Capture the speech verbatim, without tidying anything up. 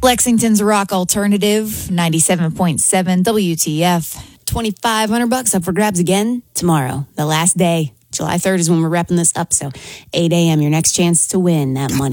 Lexington's Rock Alternative, ninety-seven point seven W T F. twenty-five hundred bucks up for grabs again tomorrow, the last day. July third is when we're wrapping this up, so eight a.m. your next chance to win that money.